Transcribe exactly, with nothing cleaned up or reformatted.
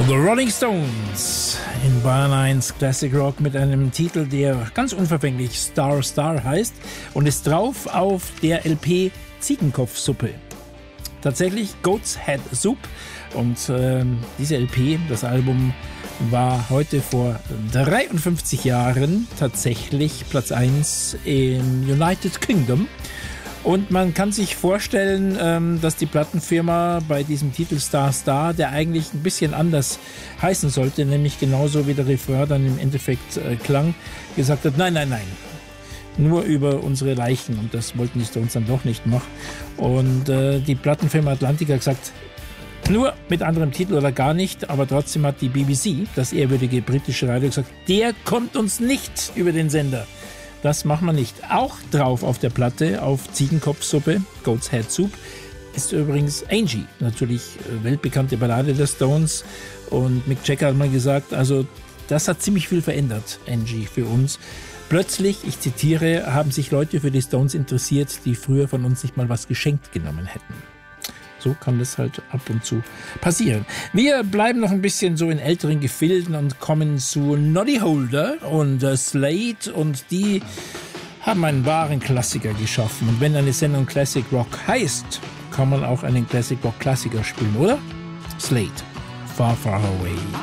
The Rolling Stones in Bayern eins Classic Rock mit einem Titel, der ganz unverfänglich Star Star heißt und ist drauf auf der L P Ziegenkopfsuppe. Tatsächlich Goat's Head Soup, und ähm, diese L P, das Album, war heute vor dreiundfünfzig Jahren tatsächlich Platz eins im United Kingdom. Und man kann sich vorstellen, ähm, dass die Plattenfirma bei diesem Titel Star Star, der eigentlich ein bisschen anders heißen sollte, nämlich genauso wie der Refrain dann im Endeffekt äh, klang, gesagt hat, nein, nein, nein, nur über unsere Leichen. Und das wollten die Stones dann doch nicht machen. Und äh, die Plattenfirma Atlantic hat gesagt, nur mit anderem Titel oder gar nicht, aber trotzdem hat die B B C, das ehrwürdige britische Radio, gesagt, der kommt uns nicht über den Sender. Das machen wir nicht. Auch drauf auf der Platte, auf Ziegenkopfsuppe, Goat's Head Soup, ist übrigens Angie, natürlich weltbekannte Ballade der Stones. Und Mick Jagger hat mal gesagt, also das hat ziemlich viel verändert, Angie, für uns. Plötzlich, ich zitiere, haben sich Leute für die Stones interessiert, die früher von uns nicht mal was geschenkt genommen hätten. So kann das halt ab und zu passieren. Wir bleiben noch ein bisschen so in älteren Gefilden und kommen zu Noddy Holder und äh, Slade, und die haben einen wahren Klassiker geschaffen. Und wenn eine Sendung Classic Rock heißt, kann man auch einen Classic Rock Klassiker spielen, oder? Slade, Far Far Away.